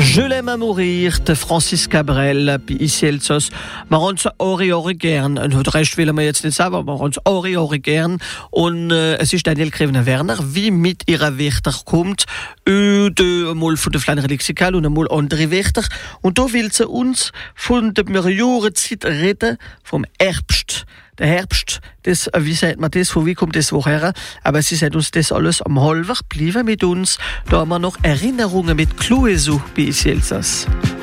Je l'aime à mourir, de Francis Cabrel, ici Elsass. Man uns Ori gern. Das Rest will man jetzt nicht sagen, aber man uns Ori gern. Und es ist Daniel Krevner-Werner, wie mit ihrer Wächter kommt, einmal von der Flandre Lexikal und einmal andere Wächter. Und da will sie uns von der Jahrzeit reden, vom Herbst. Der Herbst, das, wie sagt man das, von wie kommt das woher? Aber sie sagt uns das alles am Halber, bleiben mit uns. Da haben wir noch Erinnerungen mit Clueso bei Elsass.